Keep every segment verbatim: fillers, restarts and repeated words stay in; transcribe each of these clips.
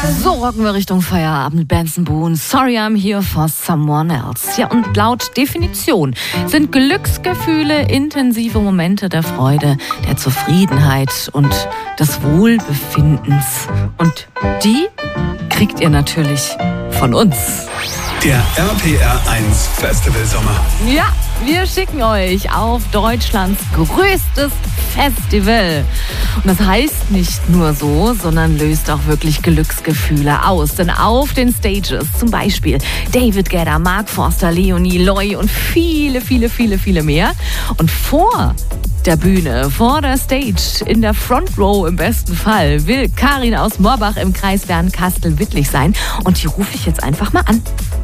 So rocken wir Richtung Feierabend. Benson Boone, Sorry I'm Here for Someone Else. Ja, und laut Definition sind Glücksgefühle intensive Momente der Freude, der Zufriedenheit und des Wohlbefindens. Und die kriegt ihr natürlich von uns. Der R P R eins Festival Sommer. Ja, wir schicken euch auf Deutschlands größtes Festival. Und das heißt nicht nur so, sondern löst auch wirklich Glücksgefühle aus. Denn auf den Stages zum Beispiel David Guetta, Mark Forster, Leonie, Loy und viele, viele, viele, viele mehr. Und vor der Bühne, vor der Stage, in der Front Row im besten Fall, will Karin aus Morbach im Kreis Bernkastel-Wittlich sein. Und die rufe ich jetzt einfach mal an.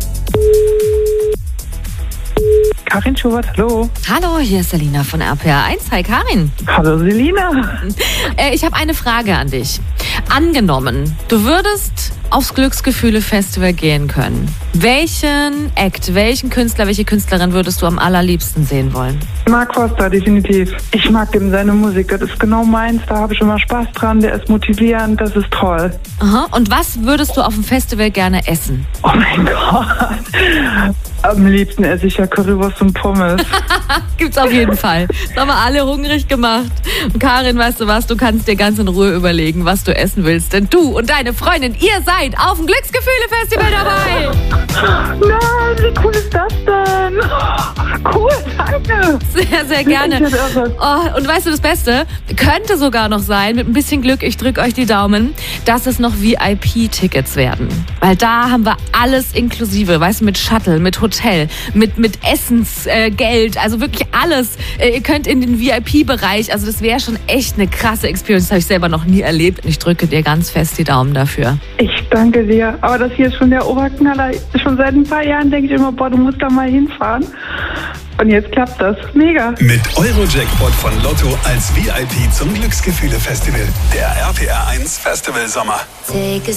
Karin Schubert, hallo. Hallo, hier ist Selina von R P R eins. Hi Karin. Hallo Selina. Äh, ich habe eine Frage an dich. Angenommen, du würdest aufs Glücksgefühle-Festival gehen können. Welchen Act, welchen Künstler, welche Künstlerin würdest du am allerliebsten sehen wollen? Mark Forster, definitiv. Ich mag dem seine Musik, das ist genau meins, da habe ich immer Spaß dran, der ist motivierend, das ist toll. Aha. Und was würdest du auf dem Festival gerne essen? Oh mein Gott. Am liebsten esse ich ja Currywurst und Pommes. Gibt's auf jeden Fall. Das haben wir alle hungrig gemacht. Und Karin, weißt du was, du kannst dir ganz in Ruhe überlegen, was du essen willst. Denn du und deine Freundin, ihr seid auf dem Glücksgefühle-Festival dabei. Nein, wie cool ist das denn? Cool, danke. Sehr, sehr gerne. Oh, und weißt du, das Beste könnte sogar noch sein, mit ein bisschen Glück, ich drücke euch die Daumen, dass es noch V I P-Tickets werden. Weil da haben wir alles inklusive, weißt du, mit Shuttle, mit Hotel, mit, mit Essensgeld, äh, also wirklich alles. Äh, ihr könnt in den V I P-Bereich, also das wäre schon echt eine krasse Experience, das habe ich selber noch nie erlebt. Und ich drücke dir ganz fest die Daumen dafür. Ich danke dir, aber das hier ist schon der Oberknaller. Schon seit ein paar Jahren denke ich immer, boah, du musst da mal hinfahren. Und jetzt klappt das. Mega. Mit Euro-Jackpot von Lotto als V I P zum Glücksgefühle-Festival. Der R P R eins Festival Sommer. Take a